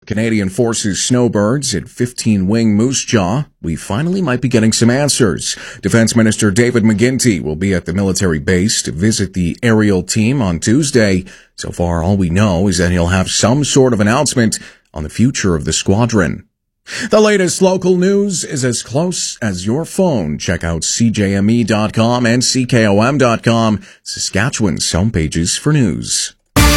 Canadian Forces snowbirds at 15-wing Moose Jaw. We finally might be getting some answers. Defense Minister David McGuinty will be at the military base to visit the aerial team on Tuesday. So far, all we know is that he'll have some sort of announcement on the future of the squadron. The latest local news is as close as your phone. Check out CJME.com and CKOM.com, Saskatchewan's homepages for news.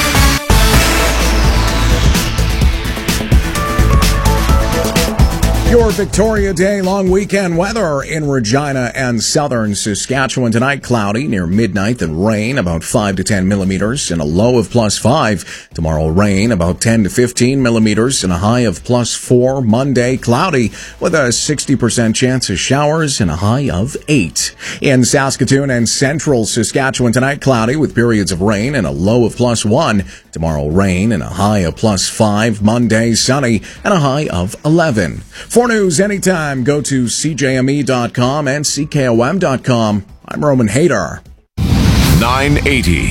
Your Victoria Day long weekend weather in Regina and southern Saskatchewan tonight. Cloudy near midnight, then rain about 5 to 10 millimeters and a low of +5. Tomorrow rain about 10 to 15 millimeters and a high of +4. Monday cloudy with a 60% chance of showers and a high of 8. In Saskatoon and central Saskatchewan tonight, cloudy with periods of rain and a low of +1. Tomorrow rain and a high of +5. Monday sunny and a high of 11. For news anytime, go to CJME.com and CKOM.com. I'm Roman Hader. 980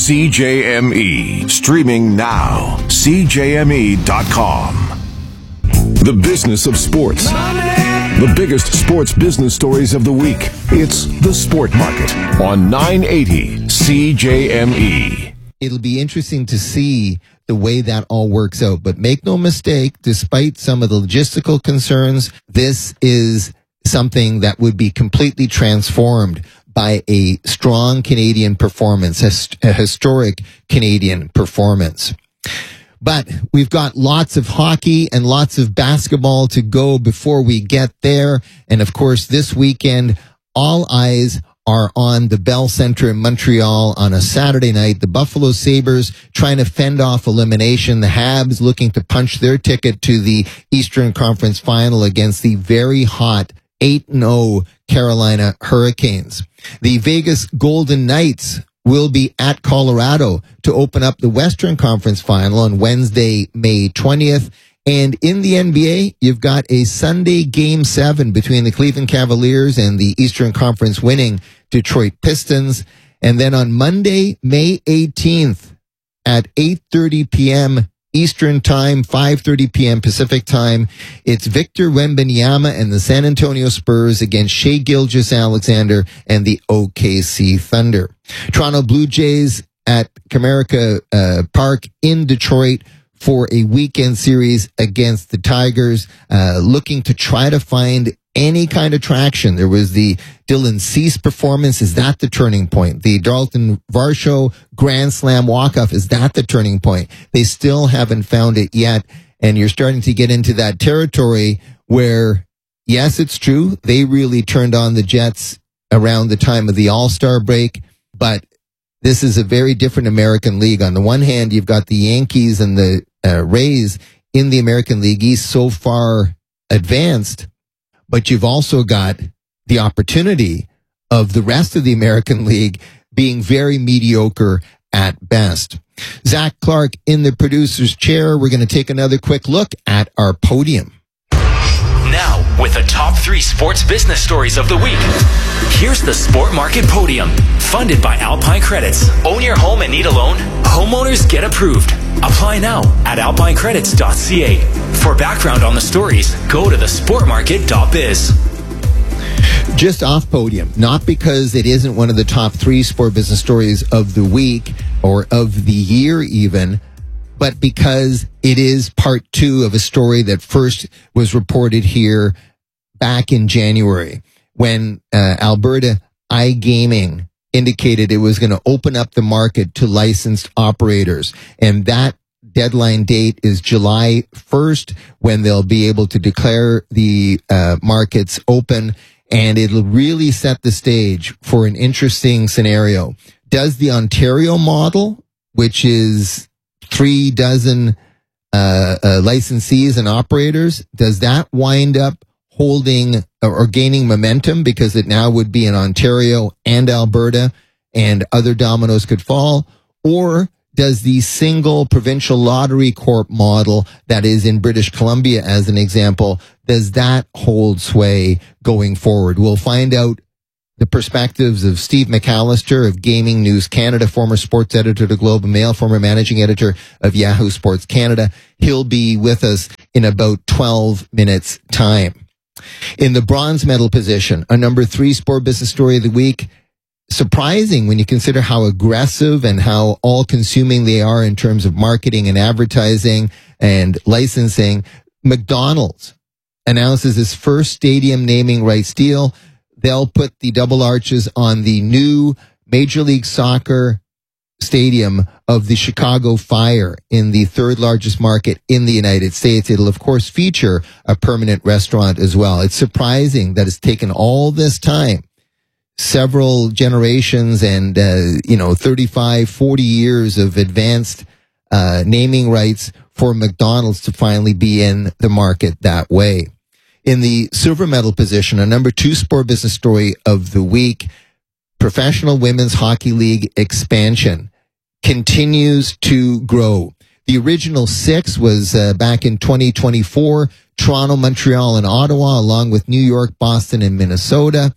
CJME. Streaming now. CJME.com. The business of sports. The biggest sports business stories of the week. It's the Sport Market on 980 CJME. It'll be interesting to see the way that all works out. But make no mistake, despite some of the logistical concerns, this is something that would be completely transformed by a strong Canadian performance, a historic Canadian performance. But we've got lots of hockey and lots of basketball to go before we get there. And of course, this weekend, all eyes are on the Bell Centre in Montreal on a Saturday night. The Buffalo Sabres trying to fend off elimination. The Habs looking to punch their ticket to the Eastern Conference Final against the very hot 8-0 Carolina Hurricanes. The Vegas Golden Knights will be at Colorado to open up the Western Conference Final on Wednesday, May 20th. And in the NBA, you've got a Sunday Game 7 between the Cleveland Cavaliers and the Eastern Conference winning Detroit Pistons. And then on Monday, May 18th at 8:30 p.m. Eastern Time, 5:30 p.m. Pacific Time, it's Victor Wembanyama and the San Antonio Spurs against Shai Gilgeous-Alexander and the OKC Thunder. Toronto Blue Jays at Comerica Park in Detroit for a weekend series against the Tigers, looking to try to find any kind of traction. There was the Dylan Cease performance. Is that the turning point? The Dalton Varsho Grand Slam walk-off. Is that the turning point? They still haven't found it yet. And you're starting to get into that territory where, yes, it's true, they really turned on the Jets around the time of the All-Star break, but this is a very different American League. On the one hand, you've got the Yankees and the Rays in the American League East so far advanced, but you've also got the opportunity of the rest of the American League being very mediocre at best. Zach Clark in the producer's chair. We're going to take another quick look at our podium. Now, with the top 3 sports business stories of the week, here's the Sport Market Podium, funded by Alpine Credits. Own your home and need a loan? Homeowners get approved. Apply now at alpinecredits.ca. For background on the stories, go to thesportmarket.biz. Just off podium, not because it isn't one of the top 3 sport business stories of the week or of the year even, but because it is part 2 of a story that first was reported here back in January when Alberta iGaming indicated it was going to open up the market to licensed operators. And that deadline date is July 1st when they'll be able to declare the markets open. And it'll really set the stage for an interesting scenario. Does the Ontario model, which is 3 dozen licensees and operators, does that wind up holding or gaining momentum because it now would be in Ontario and Alberta and other dominoes could fall? Or does the single provincial lottery corp model that is in British Columbia, as an example, does that hold sway going forward? We'll find out the perspectives of Steve McAllister of Gaming News Canada, former sports editor of the Globe and Mail, former managing editor of Yahoo Sports Canada. He'll be with us in about 12 minutes' time. In the bronze medal position, a number 3 sport business story of the week. Surprising when you consider how aggressive and how all-consuming they are in terms of marketing and advertising and licensing. McDonald's announces its first stadium naming rights deal. They'll put the double arches on the new Major League Soccer stadium of the Chicago Fire in the 3rd largest market in the United States. It'll, of course, feature a permanent restaurant as well. It's surprising that it's taken all this time, several generations and, 35, 40 years of advanced naming rights for McDonald's to finally be in the market that way. In the silver medal position, a number 2 sport business story of the week, Professional Women's Hockey League expansion continues to grow. The original 6 was back in 2024, Toronto, Montreal, and Ottawa, along with New York, Boston, and Minnesota.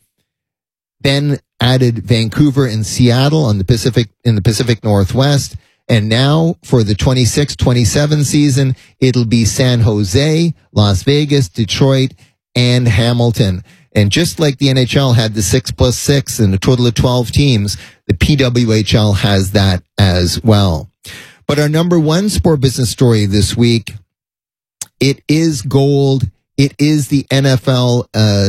Then added Vancouver and Seattle in the Pacific Northwest. And now for the 26-27 season, it'll be San Jose, Las Vegas, Detroit, and Hamilton. And just like the NHL had the 6+6 and a total of 12 teams, the PWHL has that as well. But our number 1 sport business story this week, it is gold. It is the NFL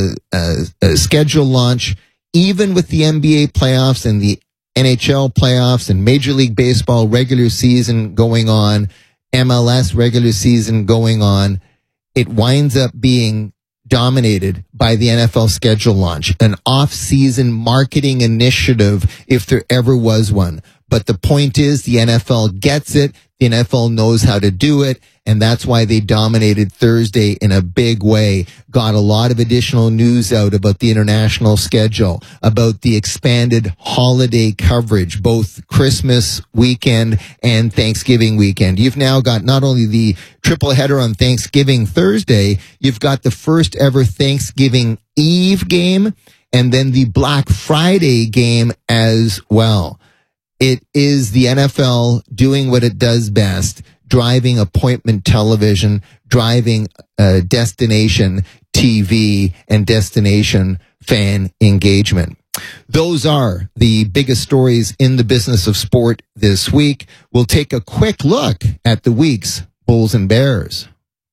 schedule launch. Even with the NBA playoffs and the NHL playoffs and Major League Baseball regular season going on, MLS regular season going on, it winds up being dominated by the NFL schedule launch, an off-season marketing initiative if there ever was one. But the point is the NFL gets it. The NFL knows how to do it. And that's why they dominated Thursday in a big way. Got a lot of additional news out about the international schedule, about the expanded holiday coverage, both Christmas weekend and Thanksgiving weekend. You've now got not only the triple header on Thanksgiving Thursday, you've got the first ever Thanksgiving Eve game and then the Black Friday game as well. It is the NFL doing what it does best, driving appointment television, driving destination TV and destination fan engagement. Those are the biggest stories in the business of sport this week. We'll take a quick look at the week's Bulls and Bears.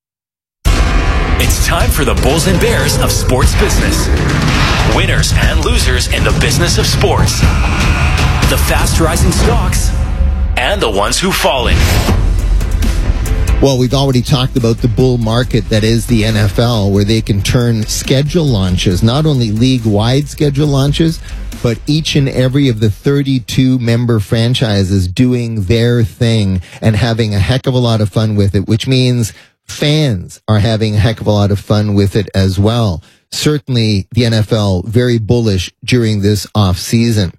It's time for the Bulls and Bears of sports business. Winners and losers in the business of sports. The fast-rising stocks and the ones who've fallen. Well, we've already talked about the bull market that is the NFL, where they can turn schedule launches, not only league-wide schedule launches, but each and every of the 32 member franchises doing their thing and having a heck of a lot of fun with it, which means fans are having a heck of a lot of fun with it as well. Certainly the NFL very bullish during this off season.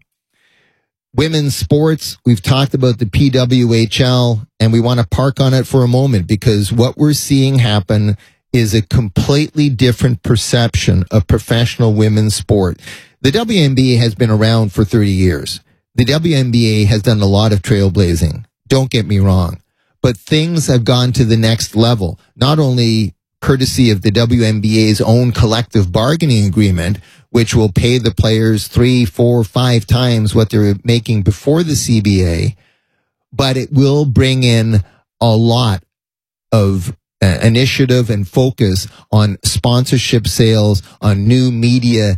Women's sports, we've talked about the PWHL, and we want to park on it for a moment because what we're seeing happen is a completely different perception of professional women's sport. The WNBA has been around for 30 years. The WNBA has done a lot of trailblazing. Don't get me wrong. But things have gone to the next level, not only courtesy of the WNBA's own collective bargaining agreement, which will pay the players 3, 4, 5 times what they were making before the CBA, but it will bring in a lot of initiative and focus on sponsorship sales, on new media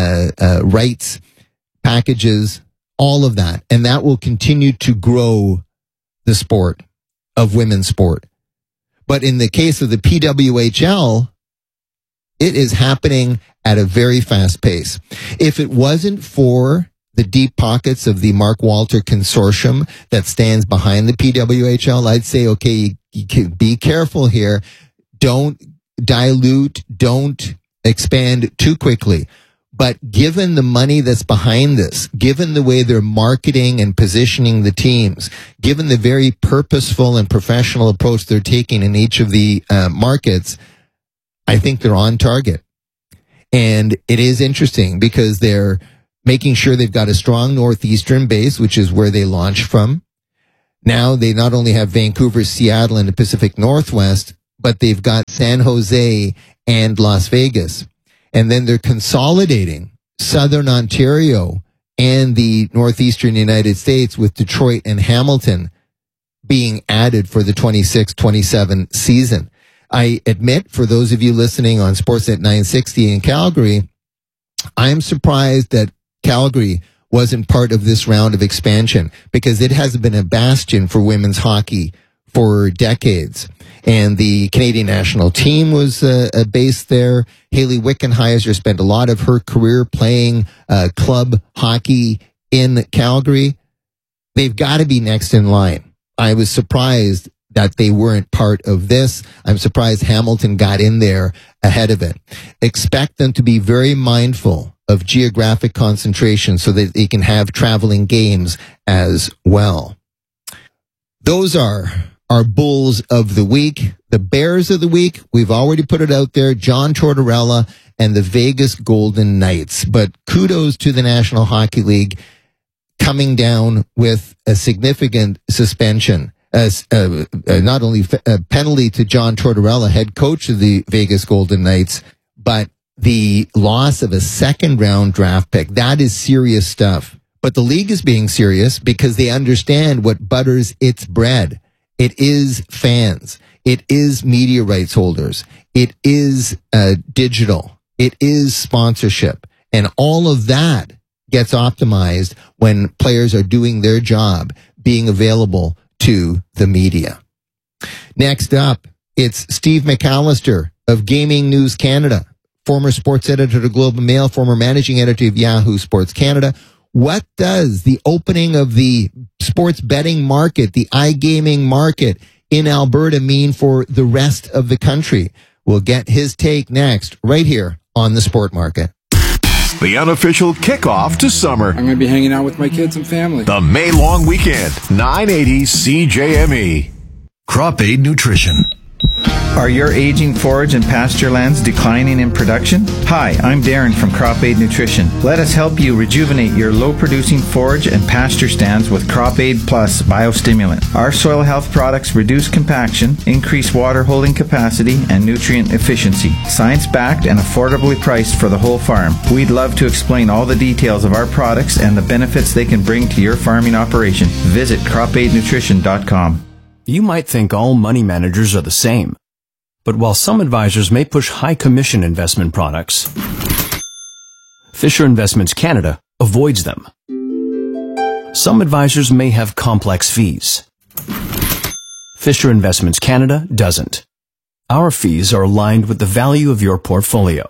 rights packages, all of that. And that will continue to grow the sport of women's sport. But in the case of the PWHL, it is happening at a very fast pace. If it wasn't for the deep pockets of the Mark Walter Consortium that stands behind the PWHL, I'd say, okay, you can be careful here. Don't dilute, don't expand too quickly. But given the money that's behind this, given the way they're marketing and positioning the teams, given the very purposeful and professional approach they're taking in each of the markets, I think they're on target. And it is interesting because they're making sure they've got a strong northeastern base, which is where they launched from. Now they not only have Vancouver, Seattle, and the Pacific Northwest, but they've got San Jose and Las Vegas. And then they're consolidating Southern Ontario and the northeastern United States with Detroit and Hamilton being added for the 26-27 season. I admit, for those of you listening on Sportsnet 960 in Calgary, I'm surprised that Calgary wasn't part of this round of expansion, because it has been a bastion for women's hockey for decades. And the Canadian national team was based there. Hayley Wickenheiser spent a lot of her career playing club hockey in Calgary. They've got to be next in line. I was surprised that they weren't part of this. I'm surprised Hamilton got in there ahead of it. Expect them to be very mindful of geographic concentration so that they can have traveling games as well. Those are our Bulls of the week. The Bears of the week, we've already put it out there, John Tortorella and the Vegas Golden Knights. But kudos to the National Hockey League coming down with a significant suspension. Not only a penalty to John Tortorella, head coach of the Vegas Golden Knights, but the loss of a second-round draft pick. That is serious stuff. But the league is being serious because they understand what butters its bread. It is fans. It is media rights holders. It is digital. It is sponsorship. And all of that gets optimized when players are doing their job, being available to the media. Next up, it's Steve McAllister of Gaming News Canada, former sports editor to Globe and Mail, former managing editor of Yahoo Sports Canada. What does the opening of the sports betting market, the iGaming market in Alberta mean for the rest of the country? We'll get his take next, right here on The Sport Market. The unofficial kickoff to summer. I'm going to be hanging out with my kids and family. The May long weekend, 980 CJME. Crop Aid Nutrition. Are your aging forage and pasture lands declining in production? Hi, I'm Darren from Crop Aid Nutrition. Let us help you rejuvenate your low-producing forage and pasture stands with Crop Aid Plus biostimulant. Our soil health products reduce compaction, increase water holding capacity, and nutrient efficiency. Science-backed and affordably priced for the whole farm. We'd love to explain all the details of our products and the benefits they can bring to your farming operation. Visit cropaidnutrition.com. You might think all money managers are the same. But while some advisors may push high commission investment products, Fisher Investments Canada avoids them. Some advisors may have complex fees. Fisher Investments Canada doesn't. Our fees are aligned with the value of your portfolio.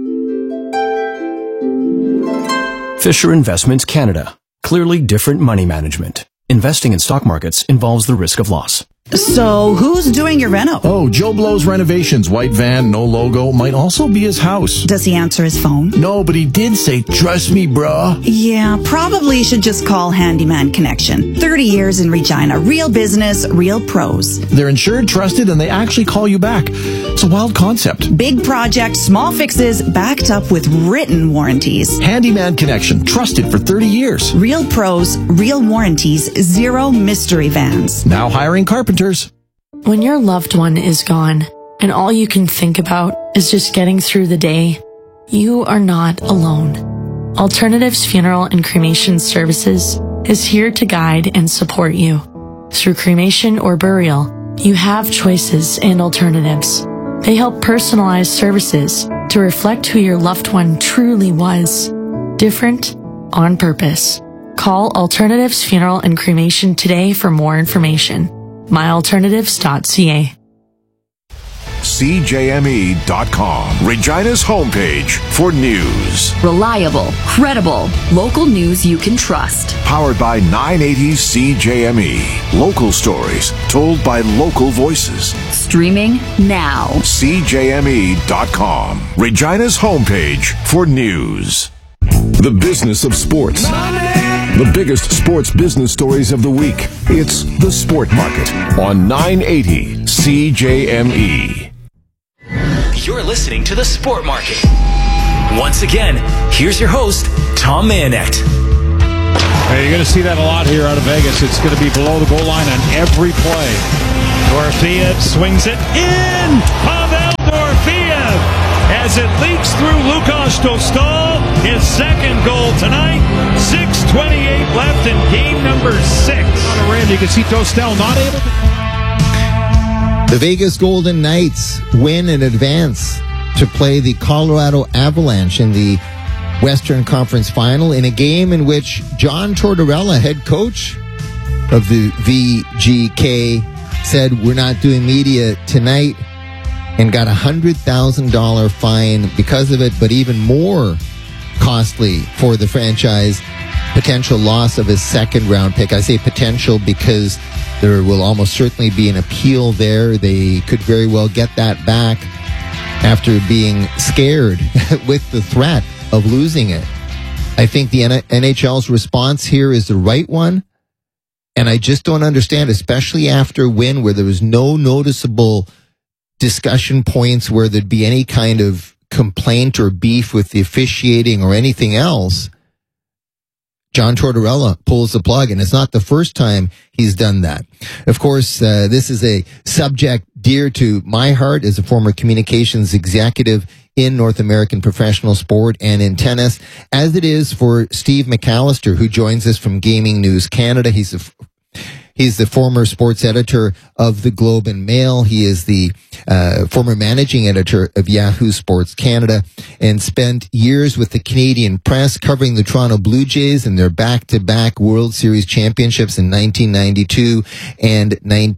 Fisher Investments Canada. Clearly different money management. Investing in stock markets involves the risk of loss. So, who's doing your reno? Oh, Joe Blow's Renovations. White van, no logo. Might also be his house. Does he answer his phone? No, but he did say, trust me, bruh. Yeah, probably should just call Handyman Connection. 30 years in Regina. Real business, real pros. They're insured, trusted, and they actually call you back. It's a wild concept. Big project, small fixes, backed up with written warranties. Handyman Connection. Trusted for 30 years. Real pros, real warranties, zero mystery vans. Now hiring carpenters. When your loved one is gone and all you can think about is just getting through the day, you are not alone. Alternatives Funeral and Cremation Services is here to guide and support you. Through cremation or burial, you have choices and alternatives. They help personalize services to reflect who your loved one truly was. Different on purpose. Call Alternatives Funeral and Cremation today for more information. myalternatives.ca. CJME.com, Regina's homepage for news. Reliable, credible, local news you can trust. Powered by 980 CJME. Local stories told by local voices. Streaming now. CJME.com, Regina's homepage for news. The business of sports. The biggest sports business stories of the week. It's The Sport Market on 980 CJME. You're listening to The Sport Market. Once again, here's your host, Tom Mayenknecht. Hey, you're going to see that a lot here out of Vegas. It's going to be below the goal line on every play. Dorofeev swings it in. Pavel Dorofeev as it leaks through Lukas Dostal. His second goal tonight. 6:28 left in game number 6. On a rim, you can see Dostal not able to. The Vegas Golden Knights win in advance to play the Colorado Avalanche in the Western Conference Final in a game in which John Tortorella, head coach of the VGK, said, "We're not doing media tonight," and got a $100,000 fine because of it, but even more costly for the franchise, potential loss of his second-round pick. I say potential because there will almost certainly be an appeal there. They could very well get that back after being scared with the threat of losing it. I think the NHL's response here is the right one, and I just don't understand, especially after a win where there was no noticeable discussion points where there'd be any kind of complaint or beef with the officiating or anything else. John Tortorella pulls the plug, and it's not the first time he's done that. Of course, this is a subject dear to my heart as a former communications executive in North American professional sport and in tennis, as it is for Steve McAllister, who joins us from Gaming News Canada. He's the former sports editor of the Globe and Mail. He is the former managing editor of Yahoo Sports Canada and spent years with the Canadian press covering the Toronto Blue Jays and their back-to-back World Series championships in 1992 and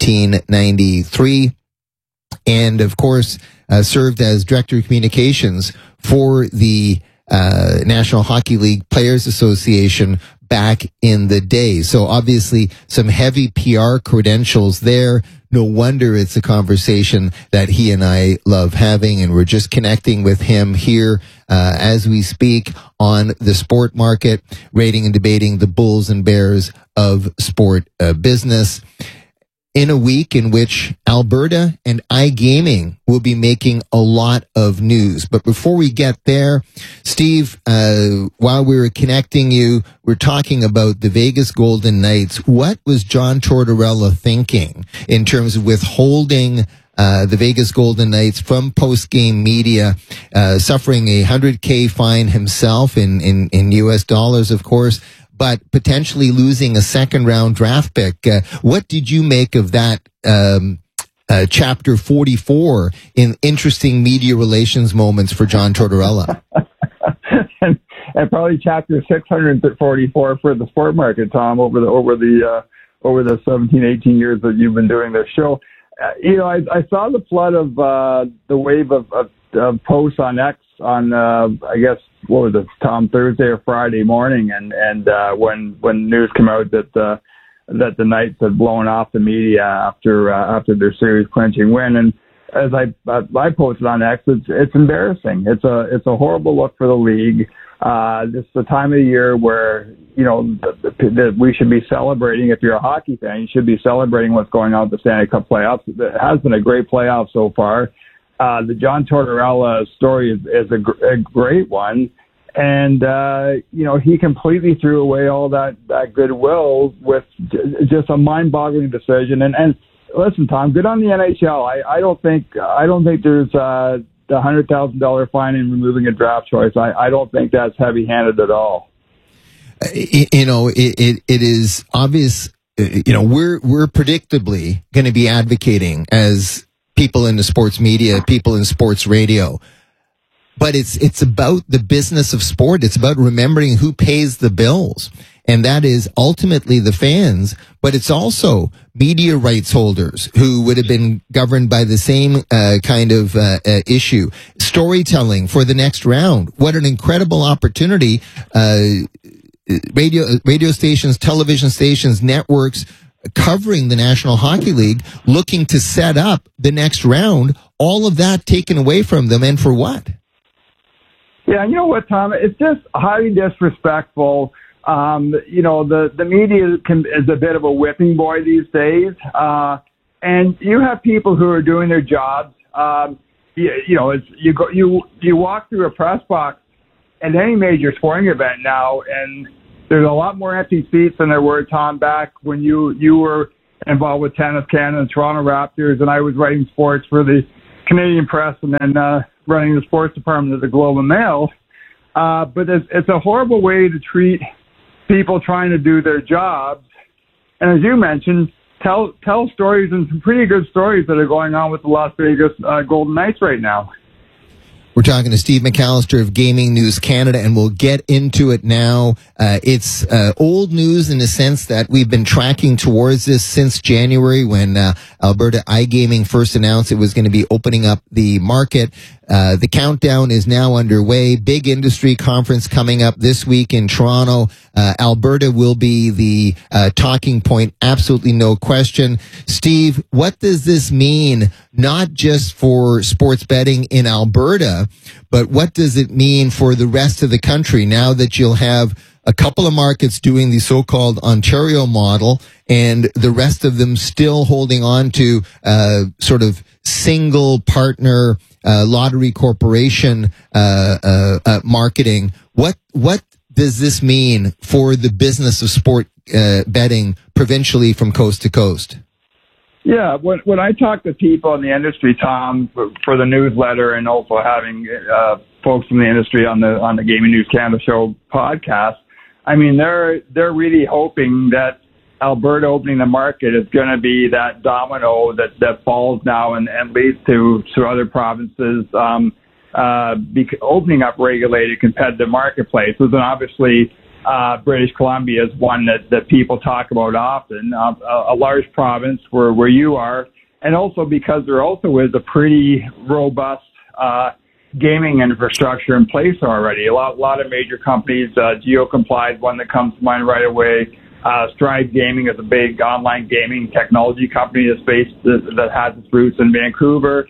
1993. And, of course, served as director of communications for the National Hockey League Players Association back in the day. So obviously some heavy PR credentials there. No wonder it's a conversation that he and I love having, and we're just connecting with him here as we speak on the Sport Market, rating and debating the bulls and bears of sport business, in a week in which Alberta and iGaming will be making a lot of news. But before we get there, Steve, while we were connecting you, we're talking about the Vegas Golden Knights. What was John Tortorella thinking in terms of withholding the Vegas Golden Knights from post-game media, suffering a $100K fine himself in U.S. dollars, of course, but potentially losing a second-round draft pick? What did you make of that Chapter 44 in interesting media relations moments for John Tortorella? and probably Chapter 644 for the Sport Market, Tom, over the 17, 18 years that you've been doing this show. I saw the flood of the wave of posts on X on I guess what was it, Tom, Thursday or Friday morning, and when news came out that the Knights had blown off the media after their series clinching win, and as I posted on X, it's embarrassing. It's a horrible look for the league. This is the time of the year where that we should be celebrating. If you're a hockey fan, you should be celebrating what's going on with the Stanley Cup playoffs. It has been a great playoff so far. The John Tortorella story is a great one. And, he completely threw away all that goodwill with just a mind-boggling decision. And listen, Tom, good on the NHL. I don't think there's the $100,000 fine in removing a draft choice. I don't think that's heavy-handed at all. It is obvious. We're predictably going to be advocating as people in the sports media, people in sports radio. But it's about the business of sport. It's about remembering who pays the bills. And that is ultimately the fans, but it's also media rights holders who would have been governed by the same kind of issue. Storytelling for the next round. What an incredible opportunity. Radio stations, television stations, networks covering the National Hockey League, looking to set up the next round. All of that taken away from them, and for what? Yeah, you know what, Tom? It's just highly disrespectful. The media is a bit of a whipping boy these days, and you have people who are doing their jobs. You walk through a press box at any major sporting event now, and there's a lot more empty seats than there were, Tom, back when you were involved with Tennis Canada and Toronto Raptors, and I was writing sports for the Canadian Press and then running the sports department of the Globe and Mail. But it's a horrible way to treat people trying to do their jobs. And as you mentioned, tell stories, and some pretty good stories that are going on with the Las Vegas Golden Knights right now. We're talking to Steve McAllister of Gaming News Canada, and we'll get into it now. It's old news in the sense that we've been tracking towards this since January when Alberta iGaming first announced it was going to be opening up the market. The countdown is now underway. Big industry conference coming up this week in Toronto. Alberta will be the talking point, absolutely no question. Steve, what does this mean, not just for sports betting in Alberta, but what does it mean for the rest of the country now that you'll have a couple of markets doing the so-called Ontario model and the rest of them still holding on to sort of single partner lottery corporation marketing? What does this mean for the business of sport betting provincially from coast to coast? Yeah, when I talk to people in the industry, Tom, for the newsletter and also having folks from the industry on the Gaming News Canada show podcast, I mean, they're really hoping that Alberta opening the market is going to be that domino that falls now and leads to other provinces opening up regulated competitive marketplaces. And obviously, British Columbia is one that people talk about often, a large province where you are, and also because there also is a pretty robust gaming infrastructure in place already. A lot of major companies, GeoComply, one that comes to mind right away. Stride Gaming is a big online gaming technology company that has its roots in Vancouver.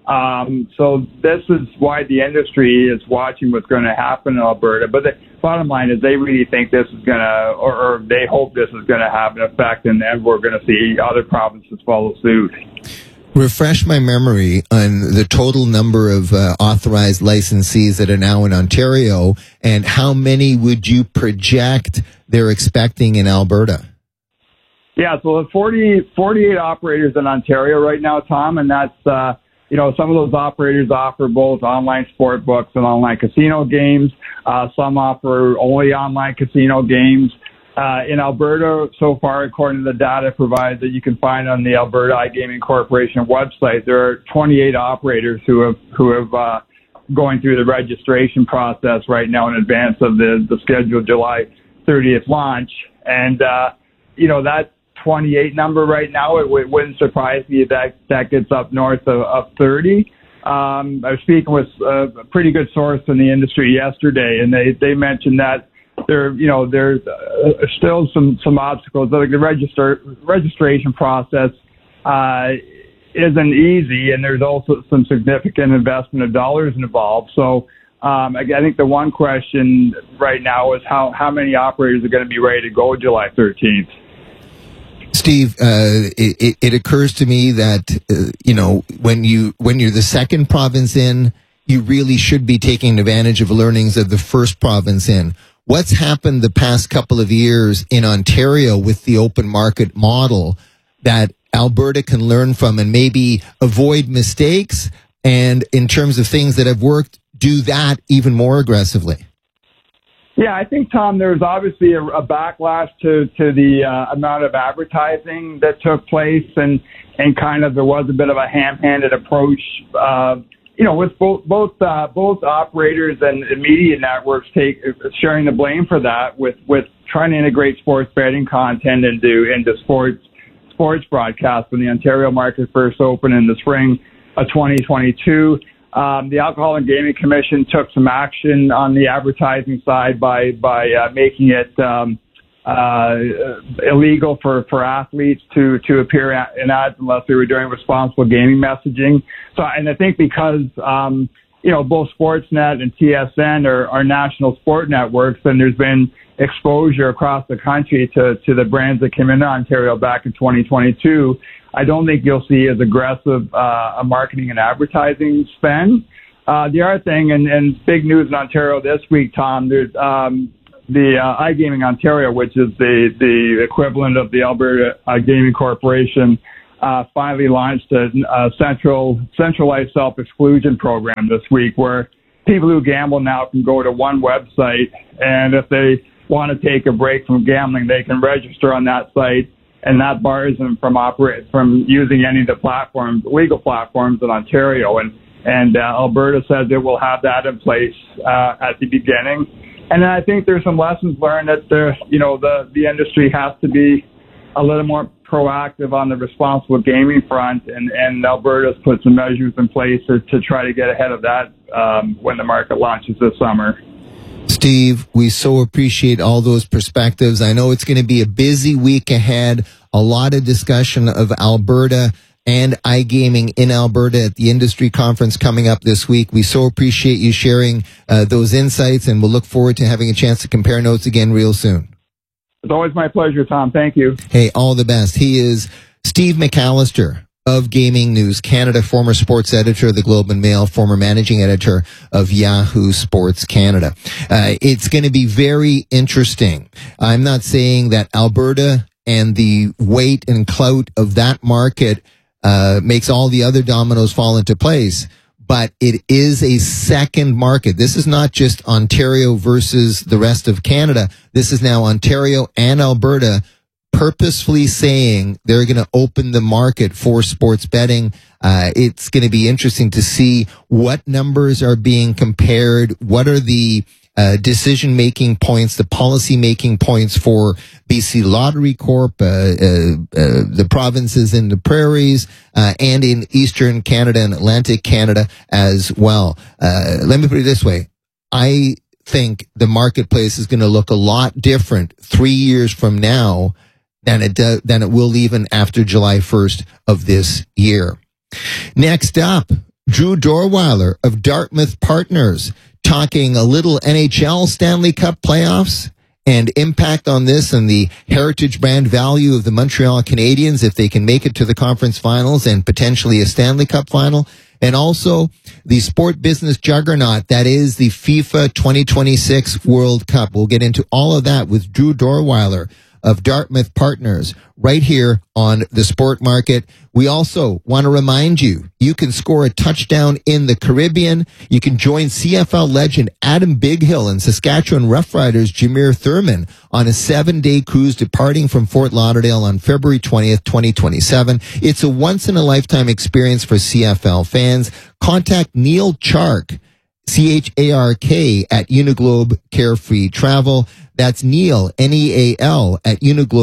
So this is why the industry is watching what's going to happen in Alberta. But the bottom line is they really think this is going to, or they hope this is going to have an effect, and we're going to see other provinces follow suit. Refresh my memory on the total number of authorized licensees that are now in Ontario, and how many would you project they're expecting in Alberta? Yeah, so the 48 operators in Ontario right now, Tom, and that's, some of those operators offer both online sport books and online casino games. Some offer only online casino games. In Alberta, so far, according to the data provided that you can find on the Alberta iGaming Corporation website, there are 28 operators who have going through the registration process right now in advance of the scheduled July 30th launch. And, that 28 number right now, it wouldn't surprise me if that gets up north of 30. I was speaking with a pretty good source in the industry yesterday, and they mentioned that there's still some obstacles. Like the registration process isn't easy, and there's also some significant investment of dollars involved. So I think the one question right now is how many operators are going to be ready to go July 13th. Steve, it occurs to me that when you're the second province in, you really should be taking advantage of learnings of the first province in. What's happened the past couple of years in Ontario with the open market model that Alberta can learn from and maybe avoid mistakes, and in terms of things that have worked, do that even more aggressively? Yeah, I think, Tom, there's obviously a backlash to the amount of advertising that took place, and kind of there was a bit of a ham-handed approach with both operators and media networks sharing the blame for that, with trying to integrate sports betting content into sports broadcast when the Ontario market first opened in the spring of 2022. The Alcohol and Gaming Commission took some action on the advertising side by making it illegal for athletes to appear in ads unless they were doing responsible gaming messaging. So, and I think because both Sportsnet and TSN are national sport networks, and there's been exposure across the country to the brands that came into Ontario back in 2022. I don't think you'll see as aggressive a marketing and advertising spend. The other thing, and big news in Ontario this week, Tom, there's the iGaming Ontario, which is the equivalent of the Alberta Gaming Corporation, finally launched a centralized self-exclusion program this week, where people who gamble now can go to one website, and if they want to take a break from gambling, they can register on that site, and that bars them from using any of the legal platforms in Ontario. And Alberta says it will have that in place at the beginning. And then I think there's some lessons learned that the industry has to be a little more proactive on the responsible gaming front, and Alberta's put some measures in place to try to get ahead of that when the market launches this summer. Steve, we so appreciate all those perspectives. I know it's going to be a busy week ahead, a lot of discussion of Alberta and iGaming in Alberta at the industry conference coming up this week. We so appreciate you sharing those insights, and we'll look forward to having a chance to compare notes again real soon. It's always my pleasure, Tom. Thank you. Hey, all the best. He is Steve McAllister of Gaming News Canada, former sports editor of the Globe and Mail, former managing editor of Yahoo Sports Canada. It's going to be very interesting. I'm not saying that Alberta and the weight and clout of that market makes all the other dominoes fall into place, but it is a second market. This is not just Ontario versus the rest of Canada. This is now Ontario and Alberta purposefully saying they're going to open the market for sports betting. It's going to be interesting to see what numbers are being compared. What are the decision-making points, the policy-making points for BC Lottery Corp, the provinces in the prairies, and in Eastern Canada and Atlantic Canada as well. Let me put it this way. I think the marketplace is going to look a lot different 3 years from now than it will even after July 1st of this year. Next up, Drew Dorweiler of Dartmouth Partners, talking a little NHL Stanley Cup playoffs and impact on this and the heritage brand value of the Montreal Canadiens if they can make it to the conference finals and potentially a Stanley Cup final. And also the sport business juggernaut that is the FIFA 2026 World Cup. We'll get into all of that with Drew Dorweiler of Dartmouth Partners right here on the Sport Market. We also want to remind you, you can score a touchdown in the Caribbean. You can join CFL legend Adam Bighill and Saskatchewan Roughriders Jameer Thurman on a 7-day cruise departing from Fort Lauderdale on February 20th, 2027. It's a once-in-a-lifetime experience for CFL fans. Contact Neil Chark, CHARK, at Uniglobe Carefree Travel. That's Neil, Neal, at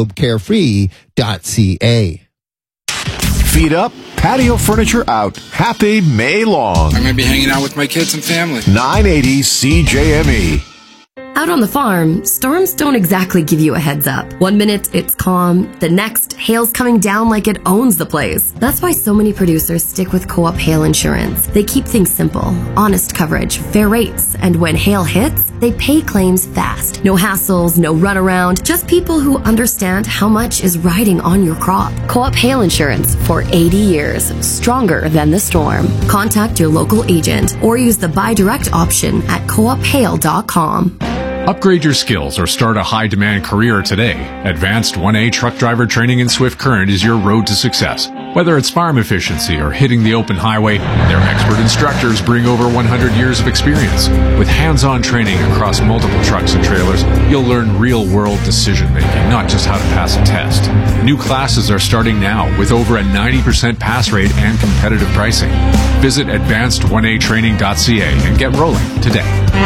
uniglobecarefree.ca. Feet up, patio furniture out. Happy May long. I'm going to be hanging out with my kids and family. 980 CJME. Out on the farm, storms don't exactly give you a heads up. 1 minute it's calm, the next hail's coming down like it owns the place. That's why so many producers stick with Co-op Hail Insurance. They keep things simple, honest coverage, fair rates, and when hail hits, they pay claims fast. No hassles, no runaround, just people who understand how much is riding on your crop. Co-op Hail Insurance for 80 years, stronger than the storm. Contact your local agent or use the buy direct option at coophail.com. Upgrade your skills or start a high-demand career today. Advanced 1A truck driver training in Swift Current is your road to success. Whether it's farm efficiency or hitting the open highway, their expert instructors bring over 100 years of experience. With hands-on training across multiple trucks and trailers, you'll learn real-world decision-making, not just how to pass a test. New classes are starting now with over a 90% pass rate and competitive pricing. Visit advanced1atraining.ca and get rolling today.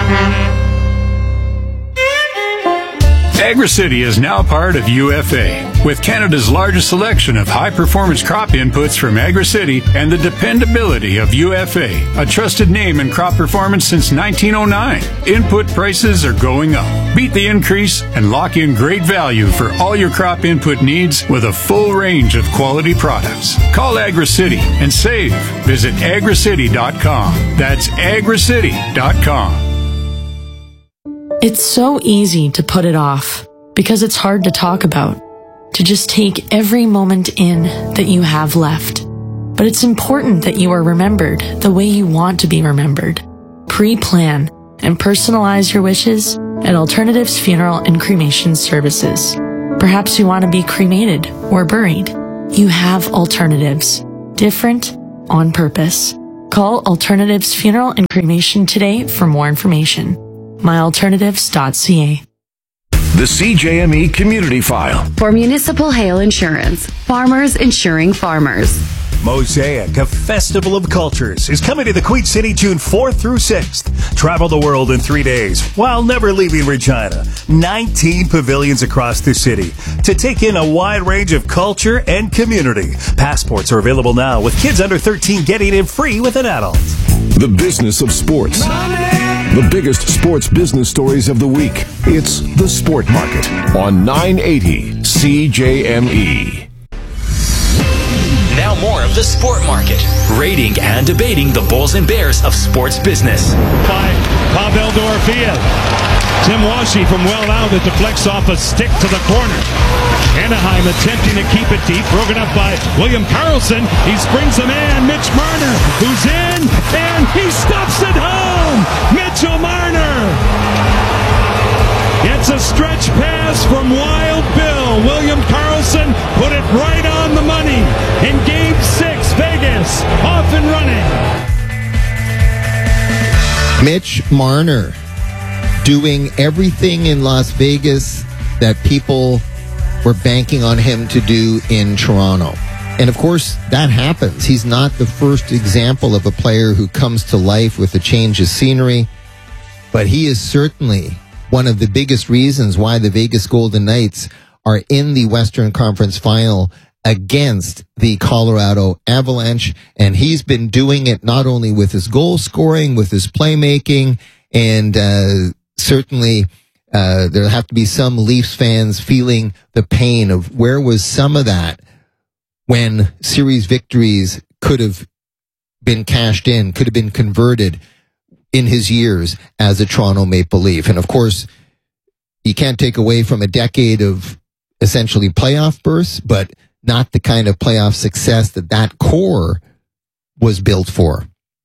AgriCity is now part of UFA. With Canada's largest selection of high-performance crop inputs from AgriCity and the dependability of UFA, a trusted name in crop performance since 1909, input prices are going up. Beat the increase and lock in great value for all your crop input needs with a full range of quality products. Call AgriCity and save. Visit agricity.com. That's agricity.com. It's so easy to put it off because it's hard to talk about, to just take every moment in that you have left. But it's important that you are remembered the way you want to be remembered. Pre-plan and personalize your wishes at Alternatives Funeral and Cremation Services. Perhaps you want to be cremated or buried. You have alternatives. Different on purpose. Call Alternatives Funeral and Cremation today for more information. myalternatives.ca. The CJME Community File. For municipal hail insurance, farmers insuring farmers. Mosaic, a festival of cultures, is coming to the Queen City June 4th through 6th. Travel the world in 3 days while never leaving Regina. 19 pavilions across the city to take in a wide range of culture and community. Passports are available now, with kids under 13 getting in free with an adult. The business of sports. The biggest sports business stories of the week. It's the Sport Market on 980 CJME. Now more of the Sport Market, rating and debating the Bulls and Bears of sports business. By Pavel Dorofeev. Tim Washy from well out that deflects off a stick to the corner. Anaheim attempting to keep it deep, broken up by William Karlsson. He springs the man, Mitch Marner, who's in, and he stuffs it home! Mitchell Marner! It's a stretch pass from Wild Bill. William Karlsson put it right on the money in Game 6. Vegas off and running. Mitch Marner doing everything in Las Vegas that people were banking on him to do in Toronto. And of course, that happens. He's not the first example of a player who comes to life with a change of scenery, but he is certainly one of the biggest reasons why the Vegas Golden Knights are in the Western Conference Final against the Colorado Avalanche. And he's been doing it not only with his goal scoring, with his playmaking, and certainly there'll have to be some Leafs fans feeling the pain of where was some of that when series victories could have been cashed in, could have been converted in his years as a Toronto Maple Leaf. And of course, you can't take away from a decade of essentially playoff bursts, but not the kind of playoff success that core was built for.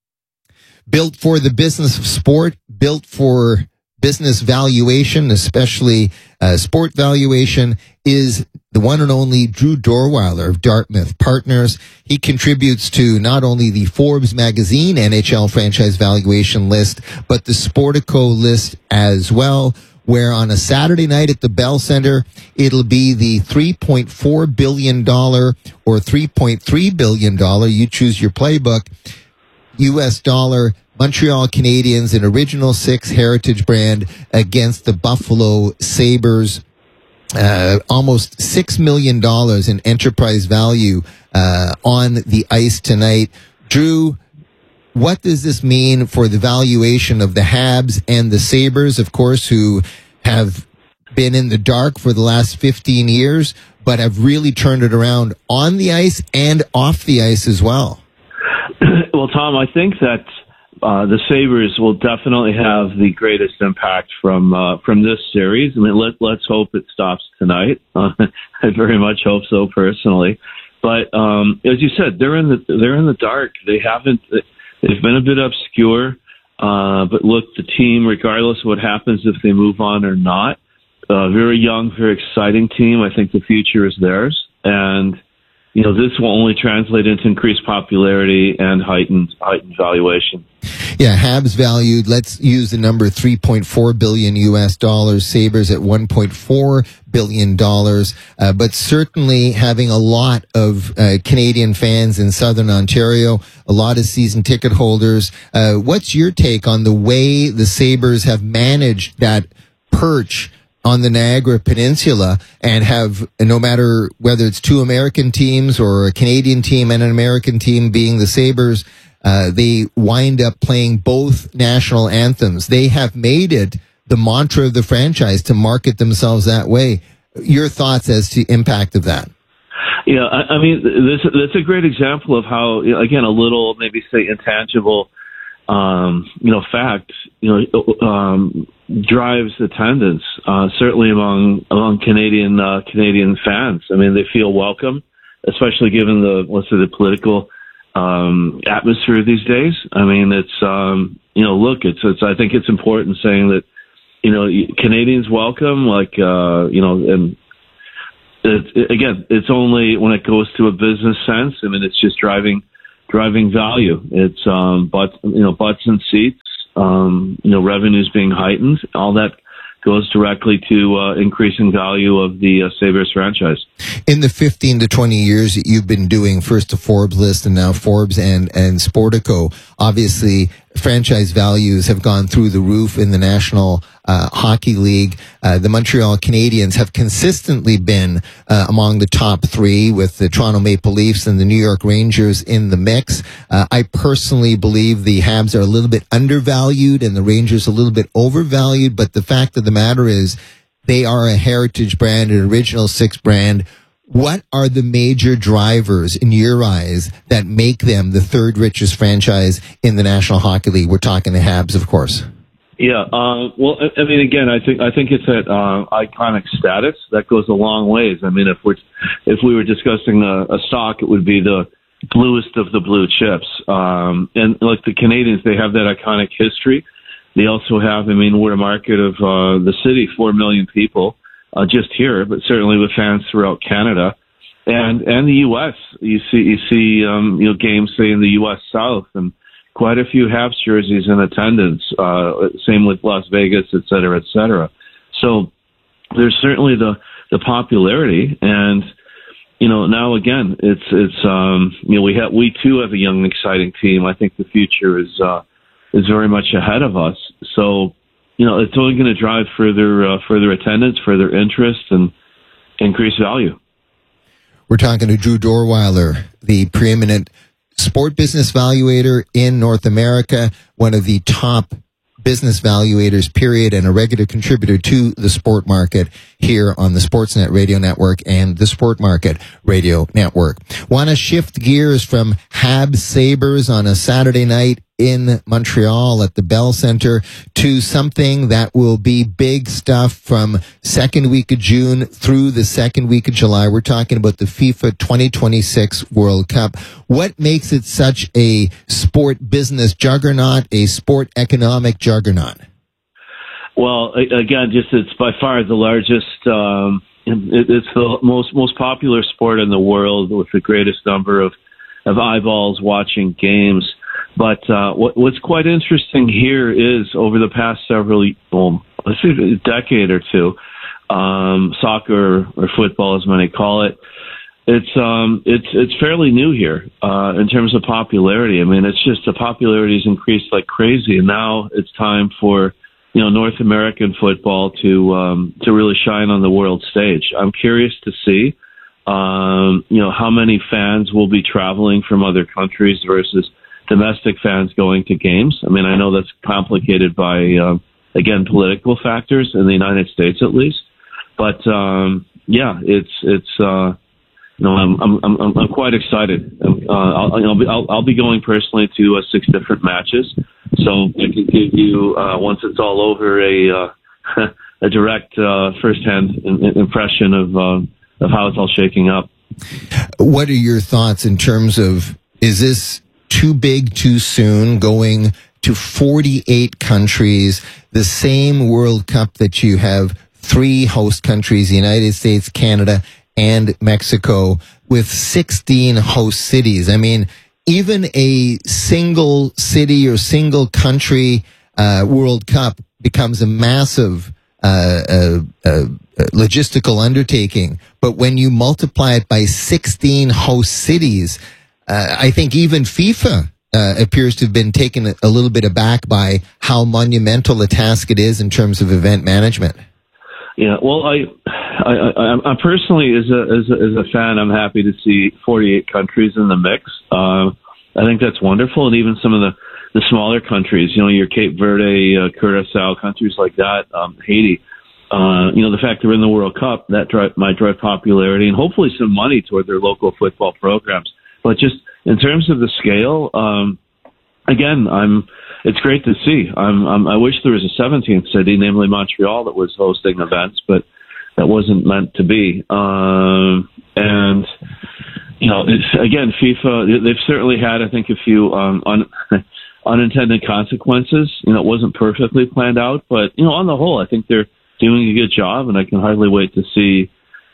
Built for the business of sport, built for business valuation, especially sport valuation, is the one and only Drew Dorweiler of Dartmouth Partners. He contributes to not only the Forbes magazine NHL franchise valuation list, but the Sportico list as well, where on a Saturday night at the Bell Center, it'll be the $3.4 billion or $3.3 billion, you choose your playbook, U.S. dollar, Montreal Canadiens, an Original Six heritage brand against the Buffalo Sabres. Almost $6 million in enterprise value on the ice tonight. Drew, what does this mean for the valuation of the Habs and the Sabres, of course, who have been in the dark for the last 15 years, but have really turned it around on the ice and off the ice as well? Well, Tom, I think that the Sabres will definitely have the greatest impact from this series. I mean, let's hope it stops tonight. I very much hope so personally. But as you said, they're in the dark. They've been a bit obscure. But look, the team, regardless of what happens if they move on or not, very young, very exciting team. I think the future is theirs, and this will only translate into increased popularity and heightened valuation. Yeah, Habs valued, let's use the number $3.4 billion US dollars, Sabres at $1.4 billion, but certainly having a lot of Canadian fans in Southern Ontario, a lot of season ticket holders. What's your take on the way the Sabres have managed that perch on the Niagara Peninsula and have, no matter whether it's two American teams or a Canadian team and an American team being the Sabres, they wind up playing both national anthems. They have made it the mantra of the franchise to market themselves that way. Your thoughts as to impact of that? Yeah, I mean, that's a great example of how, again, a little, maybe say intangible, fact, drives attendance, certainly among Canadian fans. I mean, they feel welcome, especially given the political atmosphere these days. I mean, it's I think it's important saying that Canadians welcome, and it's only when it goes to a business sense. I mean, it's just driving value. It's butts and seats. Revenues being heightened. All that goes directly to increasing value of the Sabres franchise. In the 15 to 20 years that you've been doing first the Forbes list and now Forbes and Sportico, obviously franchise values have gone through the roof in the National Hockey League. The Montreal Canadiens have consistently been among the top three, with the Toronto Maple Leafs and the New York Rangers in the mix. I personally believe the Habs are a little bit undervalued and the Rangers a little bit overvalued, but the fact of the matter is they are a heritage brand, an Original Six brand. What are the major drivers in your eyes that make them the third richest franchise in the National Hockey League? We're talking the Habs, of course. Yeah. Well, I mean, again, I think it's that iconic status that goes a long ways. I mean, if we were discussing a stock, it would be the bluest of the blue chips. And like the Canadians, they have that iconic history. They also have, I mean, we're a market of the city, 4 million people. Just here, but certainly with fans throughout Canada and the U.S. You see games, say, in the U.S. South, and quite a few Habs jerseys in attendance. Same with Las Vegas, et cetera, et cetera. So there's certainly the popularity, and now again, we too have a young, exciting team. I think the future is very much ahead of us. So. It's only going to drive further attendance, further interest, and increase value. We're talking to Drew Dorweiler, the preeminent sport business valuator in North America, one of the top business valuators, period, and a regular contributor to the Sport Market here on the Sportsnet Radio Network and the Sport Market Radio Network. Want to shift gears from Habs Sabres on a Saturday night in Montreal at the Bell Center to something that will be big stuff from second week of June through the second week of July. We're talking about the FIFA 2026 World Cup. What makes it such a sport business juggernaut, a sport economic juggernaut? Well, again, it's by far the largest, it's the most popular sport in the world with the greatest number of eyeballs watching games. But what's quite interesting here is over the past a decade or two, soccer or football, as many call it, it's fairly new here in terms of popularity. I mean, it's just the popularity has increased like crazy, and now it's time for North American football to really shine on the world stage. I'm curious to see how many fans will be traveling from other countries versus domestic fans going to games. I mean, I know that's complicated by, again, political factors in the United States, at least. But I'm quite excited. I'll be going personally to 6 different matches, so I can give you once it's all over a direct firsthand impression of how it's all shaking up. What are your thoughts in terms of, is this too big too soon, going to 48 countries, the same World Cup that you have 3 host countries, the United States, Canada, and Mexico, with 16 host cities? I mean, even a single city or single country World Cup becomes a massive logistical undertaking. But when you multiply it by 16 host cities, I think even FIFA appears to have been taken a little bit aback by how monumental a task it is in terms of event management. Yeah, well, I personally, as a fan, I'm happy to see 48 countries in the mix. I think that's wonderful, and even some of the smaller countries, your Cape Verde, Curacao, countries like that, Haiti. The fact they're in the World Cup, that might drive popularity and hopefully some money toward their local football programs. But just in terms of the scale, again, it's great to see. I wish there was a 17th city, namely Montreal, that was hosting events, but that wasn't meant to be. And Again, FIFA, they've certainly had, I think, a few unintended consequences. It wasn't perfectly planned out, but, on the whole, I think they're doing a good job, and I can hardly wait to see,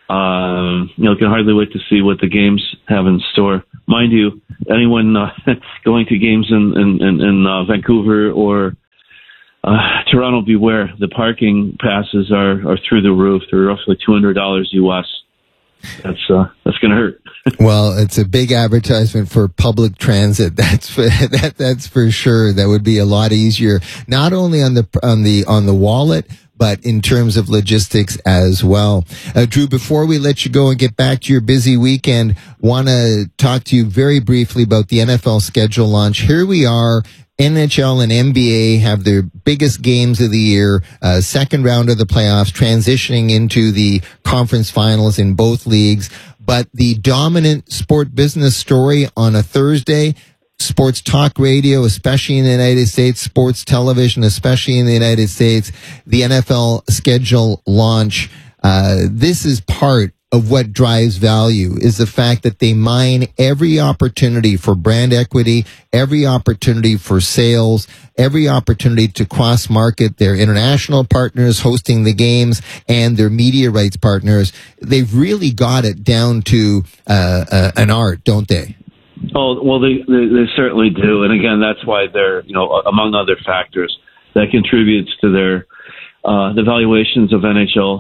what the games have in store. Mind you, anyone going to games in Vancouver or Toronto, beware. The parking passes are through the roof. They're roughly $200 US. That's going to hurt. Well, it's a big advertisement for public transit. That's for sure. That would be a lot easier, not only on the wallet, but in terms of logistics as well. Drew, before we let you go and get back to your busy weekend, want to talk to you very briefly about the NFL schedule launch. Here we are. NHL and NBA have their biggest games of the year, second round of the playoffs, transitioning into the conference finals in both leagues. But the dominant sport business story on a Thursday, sports talk radio, especially in the United States, sports television, especially in the United States, the NFL schedule launch. This is part of what drives value, is the fact that they mine every opportunity for brand equity, every opportunity for sales, every opportunity to cross-market their international partners hosting the games and their media rights partners. They've really got it down to an art, don't they? Oh, well, they certainly do. And again, that's why they're, among other factors, that contributes to their the valuations of NFL,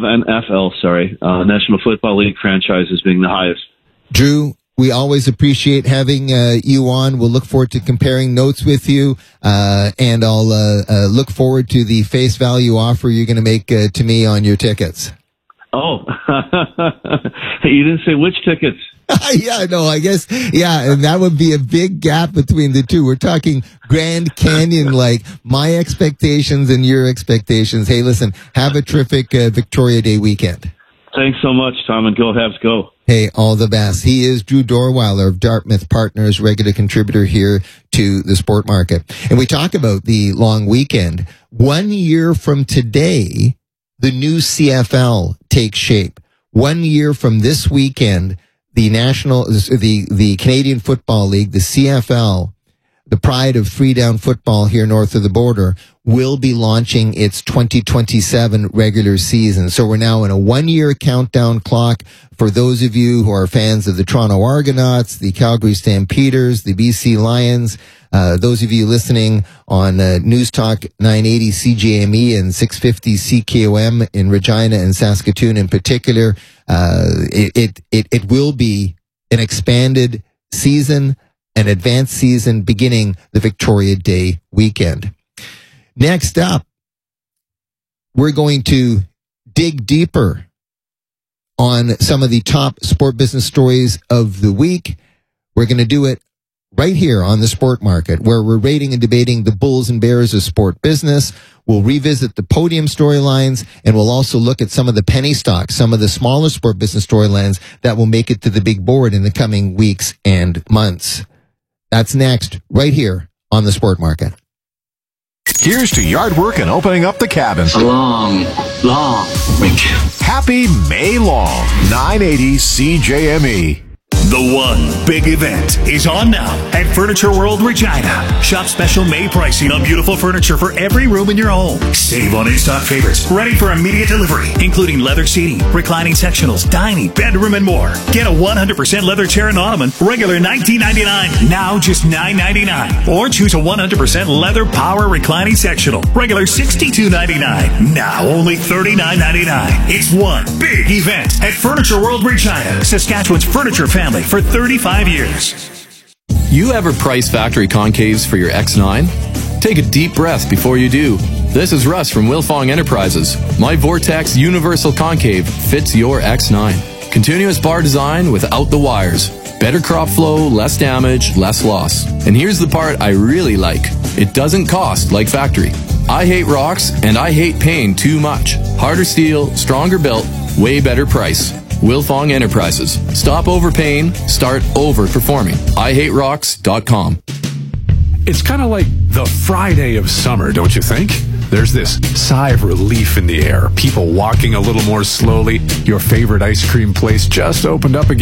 National Football League franchises being the highest. Drew, we always appreciate having you on. We'll look forward to comparing notes with you, and I'll look forward to the face value offer you're going to make to me on your tickets. Oh, you didn't say which tickets. Yeah, no, I guess, yeah, and that would be a big gap between the two. We're talking Grand Canyon, like my expectations and your expectations. Hey, listen, have a terrific Victoria Day weekend. Thanks so much, Tom, and go Habs go. Hey, all the best. He is Drew Dorweiler of Dartmouth Partners, regular contributor here to the Sport Market. And we talk about the long weekend. 1 year from today, the new CFL takes shape. 1 year from this weekend, the Canadian Football League, the CFL, the pride of three-down football here north of the border, will be launching its 2027 regular season. So we're now in a 1 year countdown clock for those of you who are fans of the Toronto Argonauts, the Calgary Stampeders, the BC Lions, those of you listening on News Talk 980 CJME and 650 CKOM in Regina and Saskatoon in particular. It will be an expanded season, an advanced season beginning the Victoria Day weekend. Next up, we're going to dig deeper on some of the top sport business stories of the week. We're going to do it right here on the Sport Market, where we're rating and debating the bulls and bears of sport business. We'll revisit the podium storylines, and we'll also look at some of the penny stocks, some of the smaller sport business storylines that will make it to the big board in the coming weeks and months. That's next, right here on the Sport Market. Here's to yard work and opening up the cabin. A long weekend. Happy May long. 980 CJME. The one big event is on now at Furniture World Regina. Shop special May pricing on beautiful furniture for every room in your home. Save on in-stock favorites ready for immediate delivery, including leather seating, reclining sectionals, dining, bedroom, and more. Get a 100% leather chair and ottoman, regular $19.99, now just $9.99. Or choose a 100% leather power reclining sectional, regular $62.99, now only $39.99. It's one big event at Furniture World Regina, Saskatchewan's furniture family for 35 years. You ever price factory concaves for your X9? Take a deep breath before you do. This is Russ from Wilfong Enterprises. My Vortex Universal Concave fits your X9. Continuous bar design without the wires. Better crop flow, less damage, less loss. And here's the part I really like. It doesn't cost like factory. I hate rocks and I hate paying too much. Harder steel, stronger built, way better price. Wilfong Enterprises. Stop overpaying, start overperforming. IHateRocks.com. It's kind of like the Friday of summer, don't you think? There's this sigh of relief in the air. People walking a little more slowly. Your favorite ice cream place just opened up again.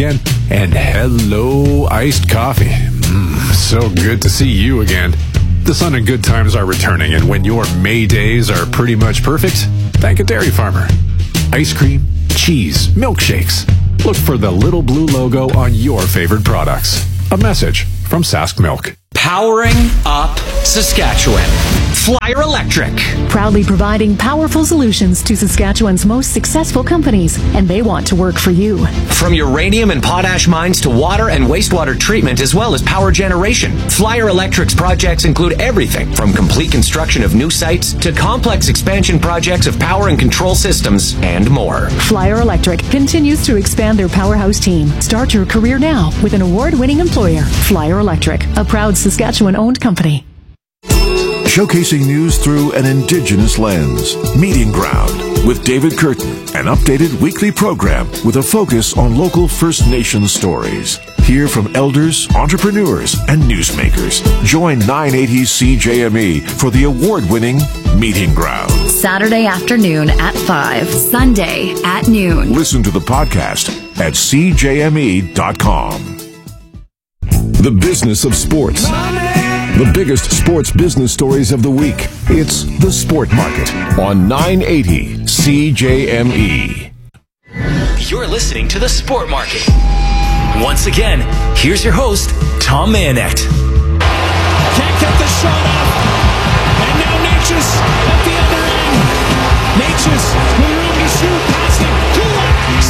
And hello, iced coffee. So good to see you again. The sun and good times are returning, and when your May days are pretty much perfect, thank a dairy farmer. Ice cream, cheese, milkshakes. Look for the little blue logo on your favorite products. A message from Sask Milk. Powering up Saskatchewan. Flyer Electric. Proudly providing powerful solutions to Saskatchewan's most successful companies, and they want to work for you. From uranium and potash mines to water and wastewater treatment, as well as power generation, Flyer Electric's projects include everything from complete construction of new sites to complex expansion projects of power and control systems and more. Flyer Electric continues to expand their powerhouse team. Start your career now with an award-winning employer. Flyer Electric, a proud Saskatchewan-owned company. Showcasing news through an Indigenous lens. Meeting Ground with David Curtin, an updated weekly program with a focus on local First Nations stories. Hear from elders, entrepreneurs, and newsmakers. Join 980 CJME for the award-winning Meeting Ground. Saturday afternoon at 5, Sunday at noon. Listen to the podcast at cjme.com. The business of sports. The biggest sports business stories of the week. It's The Sport Market on 980 CJME. You're listening to The Sport Market. Once again, here's your host, Tom Mayonet. Can't get the shot off. And now Natchez at the other end. Natchez with room to shoot past him. Kulak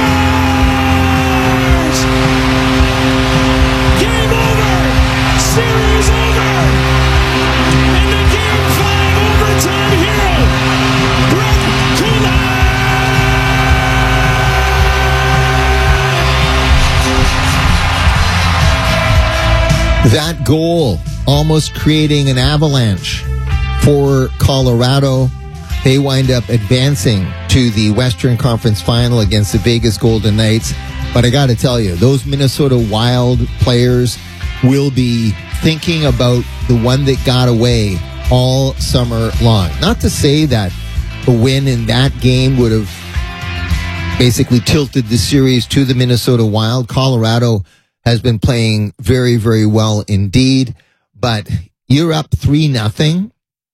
scores! Game over! Series over! And the Game 5 overtime hero, Brett Kulak! That goal almost creating an avalanche for Colorado. They wind up advancing to the Western Conference Final against the Vegas Golden Knights. But I got to tell you, those Minnesota Wild players will be thinking about the one that got away all summer long. Not to say that a win in that game would have basically tilted the series to the Minnesota Wild. Colorado has been playing very, very well indeed, but you're up 3-0,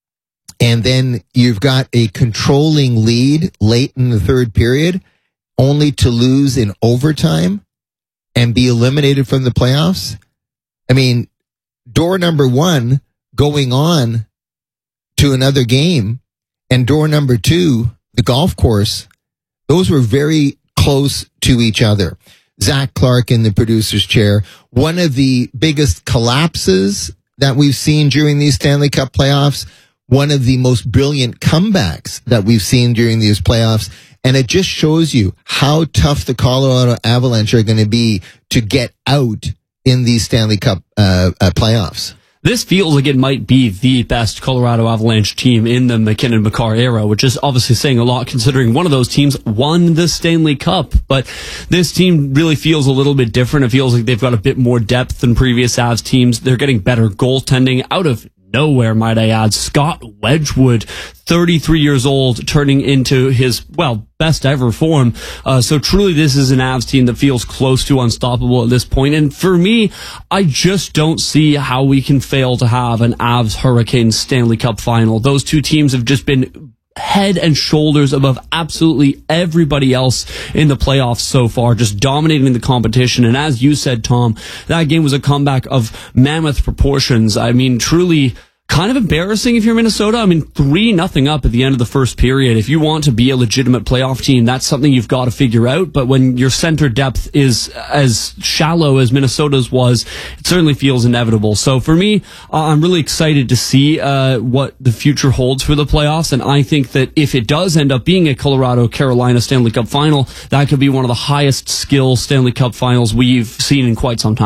and then you've got a controlling lead late in the third period, only to lose in overtime and be eliminated from the playoffs. I mean, door number one, going on to another game, and door number two, the golf course, those were very close to each other. Zach Clark in the producer's chair. One of the biggest collapses that we've seen during these Stanley Cup playoffs. One of the most brilliant comebacks that we've seen during these playoffs. And it just shows you how tough the Colorado Avalanche are going to be to get out in these Stanley Cup playoffs. This feels like it might be the best Colorado Avalanche team in the McKinnon-Makar era, which is obviously saying a lot considering one of those teams won the Stanley Cup. But this team really feels a little bit different. It feels like they've got a bit more depth than previous Avs teams. They're getting better goaltending out of nowhere, might I add. Scott Wedgwood, 33 years old, turning into his, best ever form. So truly this is an Avs team that feels close to unstoppable at this point. And for me, I just don't see how we can fail to have an Avs Hurricanes Stanley Cup final. Those two teams have just been head and shoulders above absolutely everybody else in the playoffs so far, just dominating the competition. And as you said, Tom, that game was a comeback of mammoth proportions. I mean, truly kind of embarrassing if you're Minnesota. I mean, 3-0 up at the end of the first period. If you want to be a legitimate playoff team, that's something you've got to figure out. But when your center depth is as shallow as Minnesota's was, it certainly feels inevitable. So for me, I'm really excited to see what the future holds for the playoffs. And I think that if it does end up being a Colorado-Carolina Stanley Cup final, that could be one of the highest skill Stanley Cup finals we've seen in quite some time.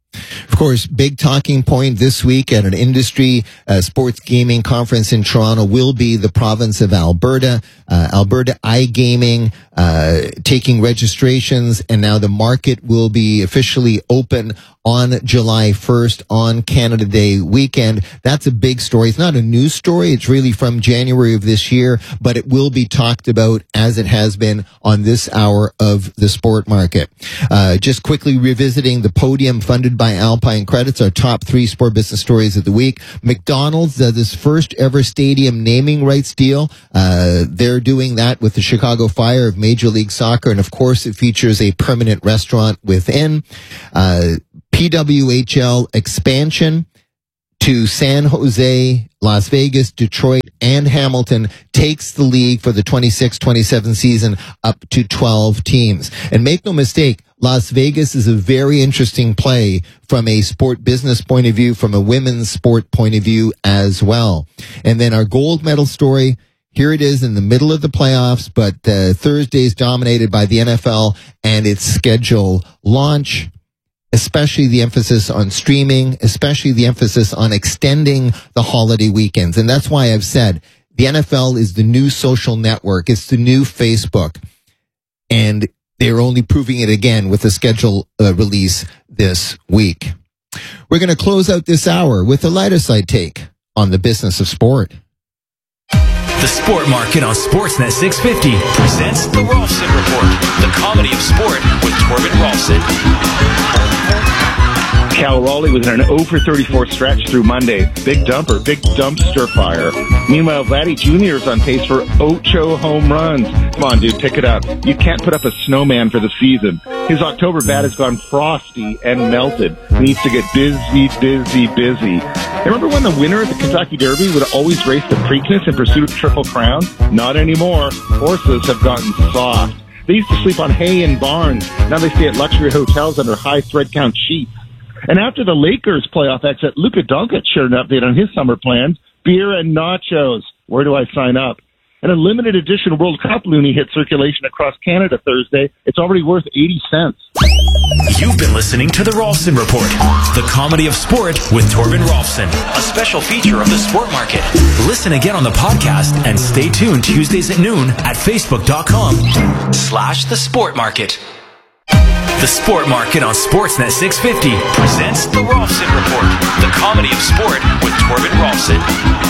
Of course, big talking point this week at an industry sports gaming conference in Toronto will be the province of Alberta. Alberta iGaming taking registrations, and now the market will be officially open on July 1st on Canada Day weekend. That's a big story. It's not a news story. It's really from January of this year, but it will be talked about as it has been on this hour of the sport market. Just quickly revisiting the podium funded by Alpine Credits, our top 3 sport business stories of the week. McDonald's, this first ever stadium naming rights deal. They're doing that with the Chicago Fire of Major League Soccer. And of course, it features a permanent restaurant within. PWHL expansion to San Jose, Las Vegas, Detroit, and Hamilton takes the league for the 26-27 season up to 12 teams. And make no mistake, Las Vegas is a very interesting play from a sport business point of view, from a women's sport point of view as well. And then our gold medal story, here it is in the middle of the playoffs, but Thursday is dominated by the NFL and its schedule launch, especially the emphasis on streaming, especially the emphasis on extending the holiday weekends. And that's why I've said the NFL is the new social network. It's the new Facebook. And they're only proving it again with the schedule release this week. We're going to close out this hour with a lighter side take on the business of sport. The Sport Market on Sportsnet 650 presents The Rolfson Report, the comedy of sport with Torben Rolfson. Cal Raleigh was in an 0-for-34 stretch through Monday. Big dumpster fire. Meanwhile, Vladdy Jr. is on pace for 8 home runs. Come on, dude, pick it up. You can't put up a snowman for the season. His October bat has gone frosty and melted. He needs to get busy. Remember when the winner of the Kentucky Derby would always race the Preakness in pursuit of Triple Crown? Not anymore. Horses have gotten soft. They used to sleep on hay in barns. Now they stay at luxury hotels under high thread count sheets. And after the Lakers playoff exit, Luka Doncic shared an update on his summer plans. Beer and nachos. Where do I sign up? And a limited edition World Cup loonie hit circulation across Canada Thursday. It's already worth 80 cents. You've been listening to The Rolfson Report, the comedy of sport with Torben Rolfson, a special feature of the Sport Market. Listen again on the podcast and stay tuned Tuesdays at noon at facebook.com/The Sport Market. The Sport Market on Sportsnet 650 presents The Rolfson Report, the comedy of sport with Torben Rolfson.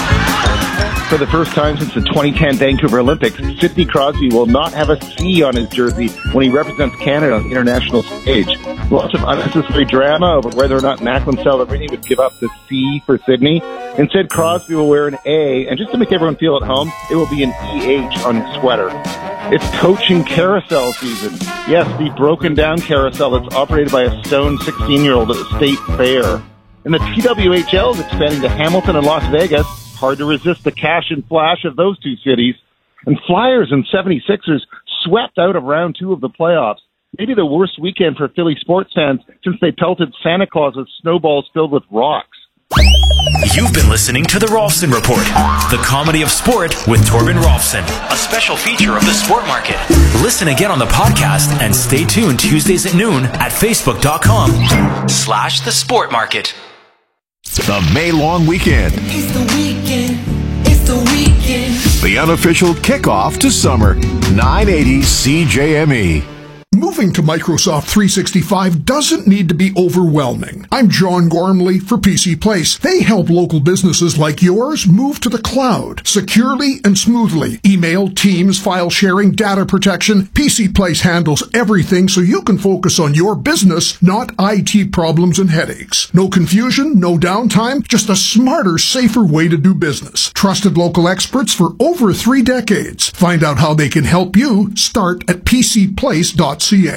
For the first time since the 2010 Vancouver Olympics, Sidney Crosby will not have a C on his jersey when he represents Canada on the international stage. Lots of unnecessary drama over whether or not Macklin Celebrini would give up the C for Sidney. Instead, Crosby will wear an A, and just to make everyone feel at home, it will be an EH on his sweater. It's coaching carousel season. Yes, the broken down carousel that's operated by a stoned 16-year-old at the state fair. And the PWHL is expanding to Hamilton and Las Vegas. Hard to resist the cash and flash of those two cities. And Flyers and 76ers swept out of round 2 of the playoffs. Maybe the worst weekend for Philly sports fans since they pelted Santa Claus with snowballs filled with rocks. You've been listening to The Rolfson Report, the comedy of sport with Torben Rolfson, a special feature of the Sport Market. Listen again on the podcast and stay tuned Tuesdays at noon at facebook.com/The Sport Market. The May long weekend. It's the weekend. It's the weekend. The unofficial kickoff to summer. 980 CJME. Moving to Microsoft 365 doesn't need to be overwhelming. I'm John Gormley for PC Place. They help local businesses like yours move to the cloud securely and smoothly. Email, Teams, file sharing, data protection. PC Place handles everything so you can focus on your business, not IT problems and headaches. No confusion, no downtime, just a smarter, safer way to do business. Trusted local experts for over 3 decades. Find out how they can help you. Start at PCPlace.ca.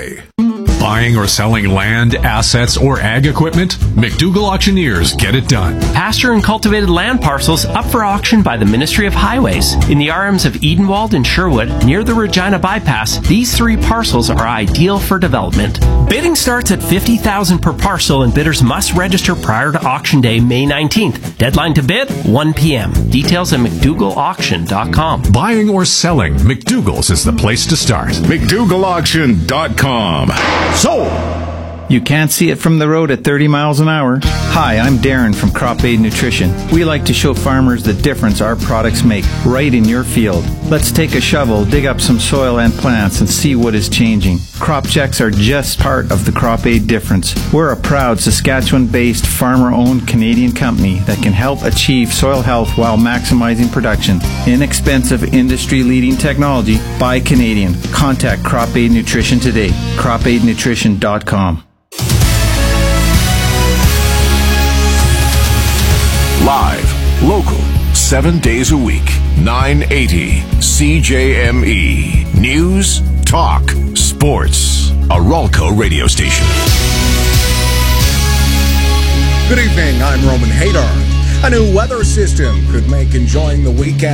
Buying or selling land, assets, or ag equipment? McDougall Auctioneers get it done. Pasture and cultivated land parcels up for auction by the Ministry of Highways. In the RMs of Edenwald and Sherwood, near the Regina Bypass, these 3 parcels are ideal for development. Bidding starts at $50,000 per parcel and bidders must register prior to auction day, May 19th. Deadline to bid, 1 p.m. Details at McDougallAuction.com. Buying or selling, McDougall's is the place to start. McDougallAuction.com. So, You can't see it from the road at 30 miles an hour. Hi, I'm Darren from Crop Aid Nutrition. We like to show farmers the difference our products make right in your field. Let's take a shovel, dig up some soil and plants, and see what is changing. Crop checks are just part of the Crop Aid difference. We're a proud Saskatchewan-based, farmer-owned Canadian company that can help achieve soil health while maximizing production. Inexpensive, industry-leading technology by Canadian. Contact Crop Aid Nutrition today. CropAidNutrition.com. Live, local, 7 days a week, 980 CJME. News, talk, sports. A Ralco radio station. Good evening, I'm Roman Hadar. A new weather system could make enjoying the weekend